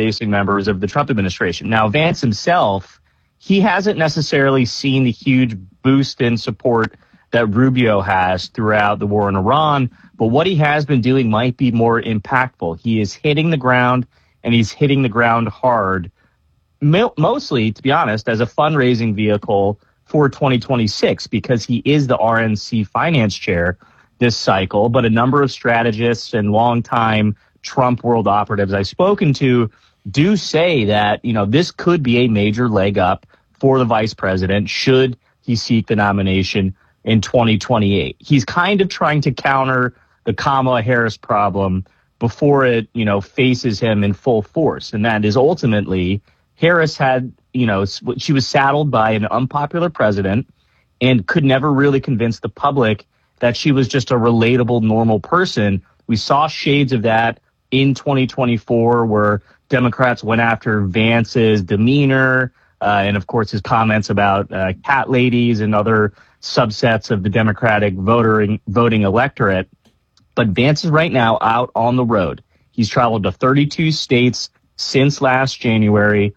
front-facing members of the Trump administration. Now, Vance himself, he hasn't necessarily seen the huge boost in support that Rubio has throughout the war in Iran, but what he has been doing might be more impactful. He is hitting the ground, and he's hitting the ground hard, mostly, to be honest, as a fundraising vehicle for 2026, because he is the RNC finance chair this cycle. But a number of strategists and longtime Trump world operatives I've spoken to do say that, this could be a major leg up for the vice president should he seek the nomination in 2028. He's kind of trying to counter the Kamala Harris problem before it, faces him in full force. And that is ultimately Harris had, she was saddled by an unpopular president and could never really convince the public that she was just a relatable, normal person. We saw shades of that in 2024 where Democrats went after Vance's demeanor and, of course, his comments about cat ladies and other subsets of the Democratic voting electorate. But Vance is right now out on the road. He's traveled to 32 states since last January,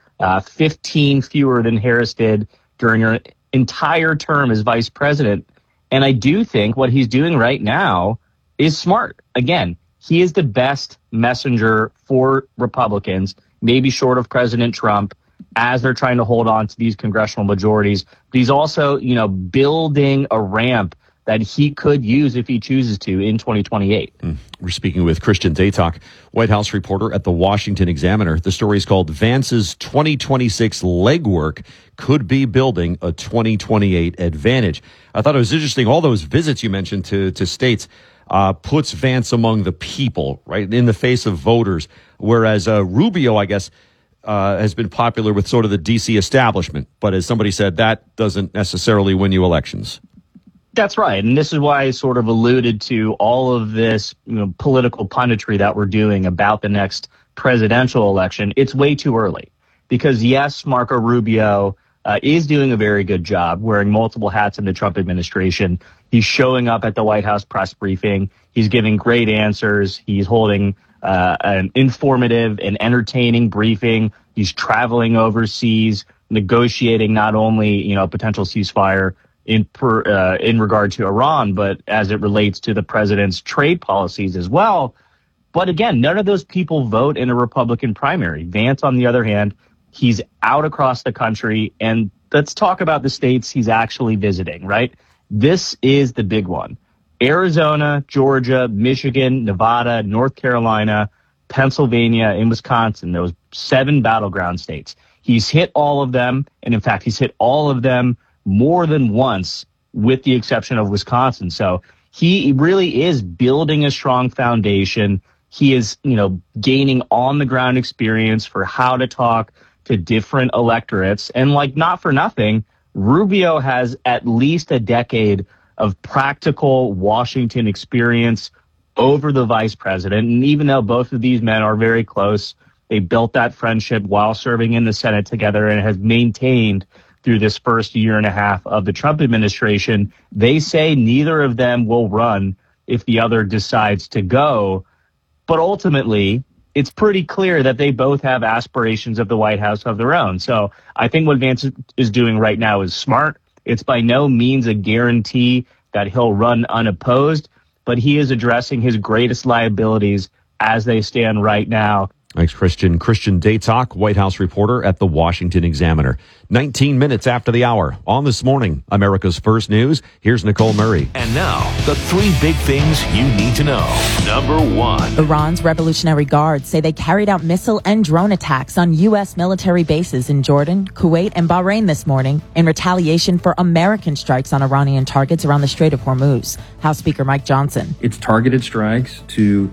15 fewer than Harris did during her entire term as vice president. And I do think what he's doing right now is smart. Again, he is the best messenger for Republicans, maybe short of President Trump, as they're trying to hold on to these congressional majorities. But he's also, building a ramp that he could use if he chooses to in 2028. We're speaking with Christian Daytalk, White House reporter at the Washington Examiner. The story is called Vance's 2026 Legwork Could Be Building a 2028 Advantage. I thought it was interesting. All those visits you mentioned to states puts Vance among the people, right, in the face of voters, whereas Rubio, I guess, has been popular with sort of the D.C. establishment. But as somebody said, that doesn't necessarily win you elections. That's right. And this is why I sort of alluded to all of this political punditry that we're doing about the next presidential election. It's way too early because, yes, Marco Rubio is doing a very good job wearing multiple hats in the Trump administration. He's showing up at the White House press briefing. He's giving great answers. He's holding an informative and entertaining briefing. He's traveling overseas, negotiating not only, potential ceasefire in regard to Iran, but as it relates to the president's trade policies as well. But again, none of those people vote in a Republican primary. Vance, on the other hand, he's out across the country. And let's talk about the states he's actually visiting, right? This is the big one. Arizona, Georgia, Michigan, Nevada, North Carolina, Pennsylvania, and Wisconsin, those 7 battleground states. He's hit all of them. And in fact, he's hit all of them more than once, with the exception of Wisconsin. So he really is building a strong foundation. He is, gaining on the ground experience for how to talk to different electorates. And not for nothing, Rubio has at least a decade of practical Washington experience over the vice president. And even though both of these men are very close, they built that friendship while serving in the Senate together and has maintained through this first year and a half of the Trump administration. They say neither of them will run if the other decides to go. But ultimately, it's pretty clear that they both have aspirations of the White House of their own. So I think what Vance is doing right now is smart. It's by no means a guarantee that he'll run unopposed, but he is addressing his greatest liabilities as they stand right now. Thanks, Christian. Christian Daytalk, White House reporter at the Washington Examiner. 19 minutes after the hour. On This Morning, America's First News, here's Nicole Murray. And now, the 3 big things you need to know. Number 1. Iran's Revolutionary Guards say they carried out missile and drone attacks on U.S. military bases in Jordan, Kuwait, and Bahrain this morning in retaliation for American strikes on Iranian targets around the Strait of Hormuz. House Speaker Mike Johnson. It's targeted strikes to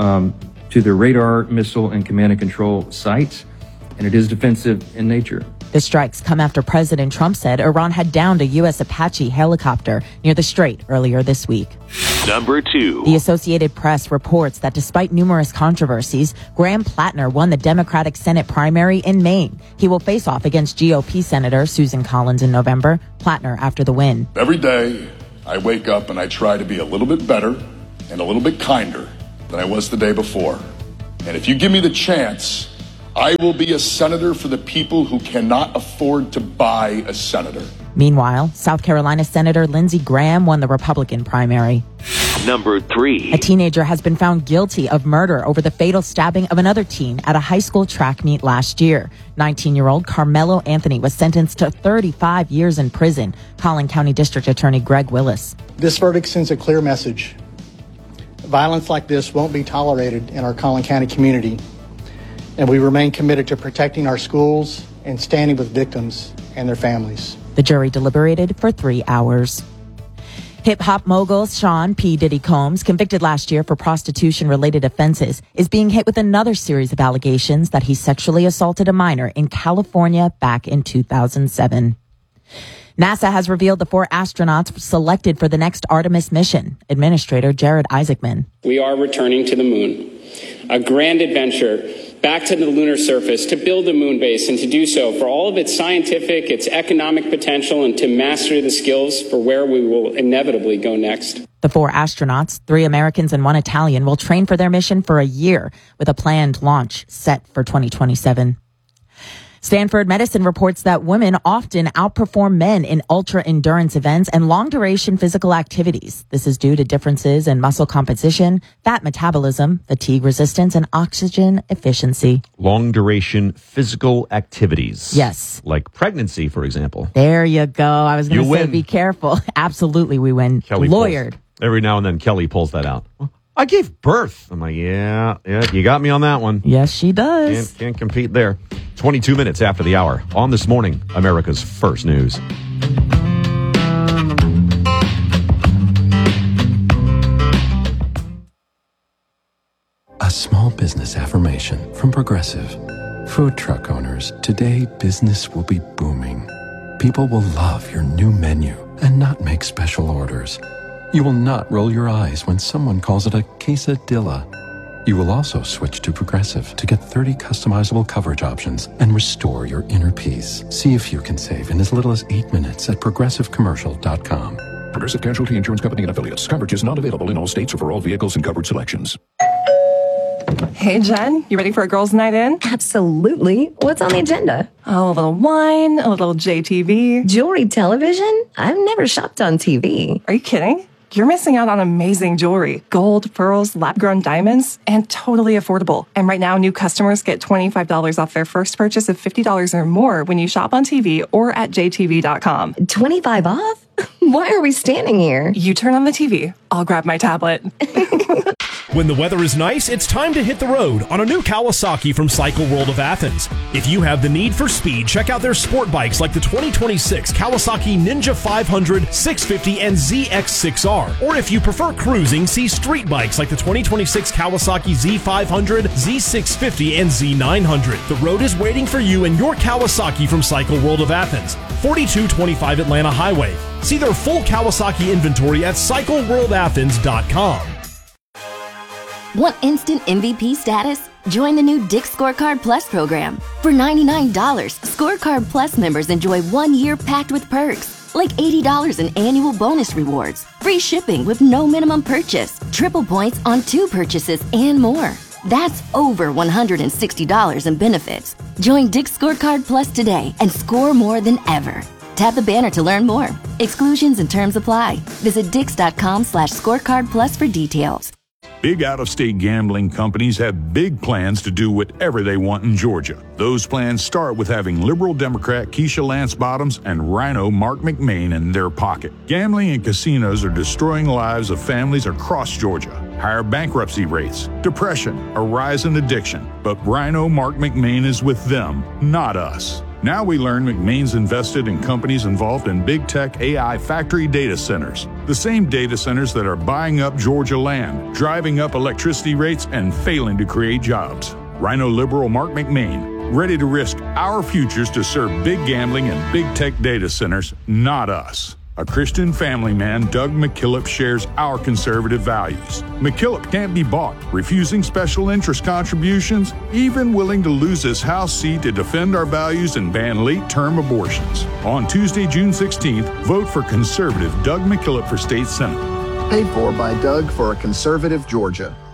the radar, missile, and command and control sites, and it is defensive in nature. The strikes come after President Trump said Iran had downed a U.S. Apache helicopter near the Strait earlier this week. Number 2. The Associated Press reports that despite numerous controversies, Graham Plattner won the Democratic Senate primary in Maine. He will face off against GOP Senator Susan Collins in November. Plattner after the win. Every day, I wake up and I try to be a little bit better and a little bit kinder than I was the day before. And if you give me the chance, I will be a senator for the people who cannot afford to buy a senator. Meanwhile, South Carolina Senator Lindsey Graham won the Republican primary. Number 3. A teenager has been found guilty of murder over the fatal stabbing of another teen at a high school track meet last year. 19-year-old Carmelo Anthony was sentenced to 35 years in prison. Collin County District Attorney Greg Willis. This verdict sends a clear message. Violence like this won't be tolerated in our Collin County community, and we remain committed to protecting our schools and standing with victims and their families. The jury deliberated for 3 hours. Hip-hop mogul Sean P. Diddy Combs, convicted last year for prostitution-related offenses, is being hit with another series of allegations that he sexually assaulted a minor in California back in 2007. NASA has revealed the 4 astronauts selected for the next Artemis mission. Administrator Jared Isaacman. We are returning to the moon, a grand adventure back to the lunar surface to build a moon base, and to do so for all of its scientific, its economic potential, and to master the skills for where we will inevitably go next. The 4 astronauts, 3 Americans and 1 Italian, will train for their mission for a year with a planned launch set for 2027. Stanford Medicine reports that women often outperform men in ultra-endurance events and long-duration physical activities. This is due to differences in muscle composition, fat metabolism, fatigue resistance, and oxygen efficiency. Long-duration physical activities. Yes. Like pregnancy, for example. There you go. I was going to say, win. be careful. Absolutely, we win. Kelly Lawyered. Every now and then, Kelly pulls that out. I gave birth. I'm like, yeah, you got me on that one. Yes, she does. Can't compete there. 22 minutes after the hour. On This Morning, America's First News. A small business affirmation from Progressive. Food truck owners, today business will be booming. People will love your new menu and not make special orders. You will not roll your eyes when someone calls it a quesadilla. You will also switch to Progressive to get 30 customizable coverage options and restore your inner peace. See if you can save in as little as 8 minutes at progressivecommercial.com. Progressive Casualty Insurance Company and Affiliates. Coverage is not available in all states or for all vehicles and coverage selections. Hey, Jen, you ready for a girls' night in? Absolutely. What's on the agenda? Oh, a little wine, a little JTV. Jewelry television? I've never shopped on TV. Are you kidding? You're missing out on amazing jewelry. Gold, pearls, lab-grown diamonds, and totally affordable. And right now, new customers get $25 off their first purchase of $50 or more when you shop on TV or at jtv.com. 25 off? Why are we standing here? You turn on the TV. I'll grab my tablet. When the weather is nice, it's time to hit the road on a new Kawasaki from Cycle World of Athens. If you have the need for speed, check out their sport bikes like the 2026 Kawasaki Ninja 500, 650, and ZX6R. Or if you prefer cruising, see street bikes like the 2026 Kawasaki Z500, Z650, and Z900. The road is waiting for you and your Kawasaki from Cycle World of Athens, 4225 Atlanta Highway. See their full Kawasaki inventory at CycleWorldAthens.com. Want instant MVP status? Join the new Dick's Scorecard Plus program. For $99, Scorecard Plus members enjoy 1 year packed with perks, like $80 in annual bonus rewards, free shipping with no minimum purchase, triple points on 2 purchases, and more. That's over $160 in benefits. Join Dick's Scorecard Plus today and score more than ever. Tap the banner to learn more. Exclusions and terms apply. Visit Dix.com/scorecard plus for details. Big out-of-state gambling companies have big plans to do whatever they want in Georgia. Those plans start with having liberal Democrat Keisha Lance Bottoms and Rhino Mark McMain in their pocket. Gambling and casinos are destroying the lives of families across Georgia. Higher bankruptcy rates, depression, a rise in addiction. But Rhino Mark McMain is with them, not us. Now we learn McMain's invested in companies involved in big tech AI factory data centers. The same data centers that are buying up Georgia land, driving up electricity rates, and failing to create jobs. Rhino liberal Mark McMain, ready to risk our futures to serve big gambling and big tech data centers, not us. A Christian family man, Doug McKillop, shares our conservative values. McKillop can't be bought, refusing special interest contributions, even willing to lose his House seat to defend our values and ban late-term abortions. On Tuesday, June 16th, vote for conservative Doug McKillop for state senate. Paid for by Doug for a conservative Georgia.